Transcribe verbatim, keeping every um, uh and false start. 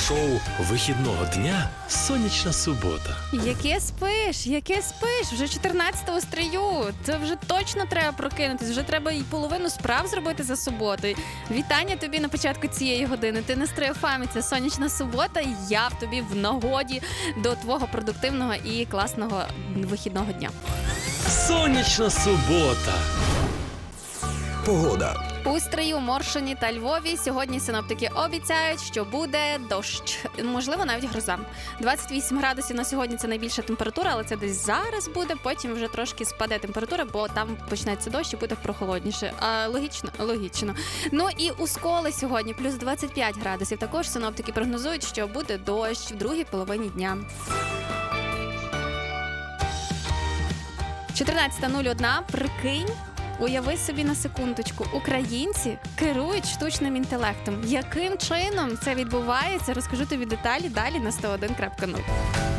Шоу вихідного дня «Сонячна субота». Яке спиш? Яке спиш? Вже чотирнадцятого стрію. Це вже точно треба прокинутись. Вже треба і половину справ зробити за суботою. Вітання тобі на початку цієї години. Ти не стріофамі, це «Сонячна субота». І я в тобі в нагоді до твого продуктивного і класного вихідного дня. «Сонячна субота». Погода. У Стрию, Моршині та Львові сьогодні синоптики обіцяють, що буде дощ. Можливо, навіть гроза. двадцять вісім градусів на сьогодні – це найбільша температура, але це десь зараз буде, потім вже трошки спаде температура, бо там почнеться дощ і буде прохолодніше. А, логічно? Логічно. Ну і у Сколи сьогодні плюс двадцять п'ять градусів. Також синоптики прогнозують, що буде дощ в другій половині дня. чотирнадцята нуль одна, прикинь. Уяви собі на секундочку, українці керують штучним інтелектом. Яким чином це відбувається, розкажу тобі деталі далі на сто один крапка нуль.